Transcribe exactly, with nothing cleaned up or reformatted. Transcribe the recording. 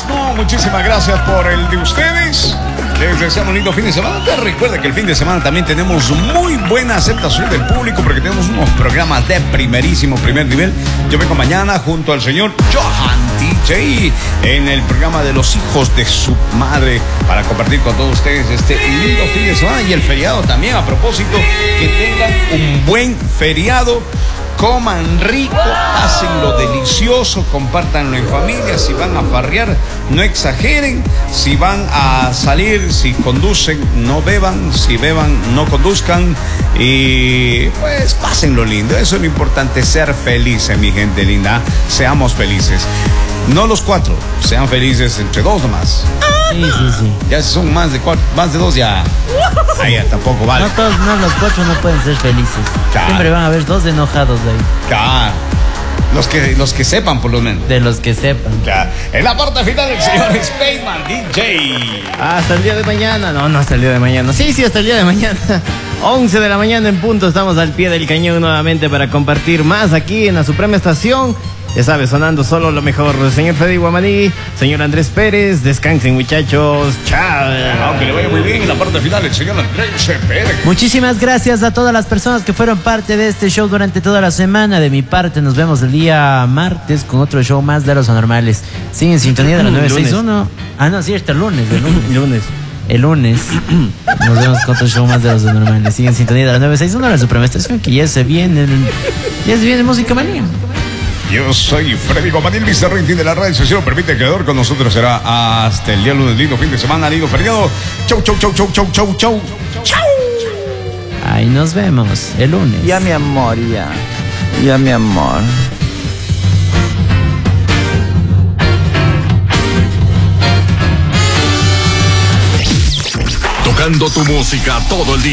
No, muchísimas gracias por el de ustedes. Les deseamos un lindo fin de semana. Te recuerda que el fin de semana también tenemos muy buena aceptación del público porque tenemos unos programas de primerísimo primer nivel. Yo vengo mañana junto al señor Johan D J en el programa de los hijos de su madre para compartir con todos ustedes este lindo fin de semana y el feriado también. A propósito, que tengan un buen feriado. Coman rico, hacenlo delicioso, compártanlo en familia. Si van a farrear, no exageren. Si van a salir, si conducen, no beban. Si beban, no conduzcan. Y pues pásenlo lindo. Eso es lo importante, ser felices, mi gente linda. Seamos felices. No los cuatro, sean felices entre dos nomás. Sí, sí, sí. Ya si son más de cuatro, más de dos ya. Ahí ya tampoco vale. No todos, no, los cuatro no pueden ser felices. Claro. Siempre van a haber dos enojados de ahí. Claro. Los que, los que sepan por lo menos. De los que sepan. Claro. En la parte final el señor Spaceman D J. Hasta el día de mañana. No, no hasta el día de mañana. Sí, sí, hasta el día de mañana. once de la mañana en punto. Estamos al pie del cañón nuevamente para compartir más aquí en la Suprema Estación. Ya sabes, sonando solo lo mejor. Señor Freddy Guamaní, señor Andrés Pérez, descansen muchachos. Chao. Aunque le vaya muy bien en la parte final el señor Andrés Pérez. Muchísimas gracias a todas las personas que fueron parte de este show durante toda la semana. De mi parte, nos vemos el día martes con otro show más de los anormales. Sigue en sintonía de la nueve seis uno. Ah, no, sí, este lunes. El lunes. Lunes. El lunes nos vemos con otro show más de los anormales. Sigue en sintonía de la nueve seis uno, la Suprema Estación, que ya se viene, el, ya se viene Música Manía. Yo soy Freddy Guamaní, el mister Rating de la radio. Si se lo permite, el creador con nosotros será hasta el día lunes. Lindo fin de semana, lindo feriado. Chau, chau, chau, chau, chau, chau, chau. Chau. Ahí nos vemos el lunes. Ya, mi amor, ya. Ya, mi amor. Tocando tu música todo el día.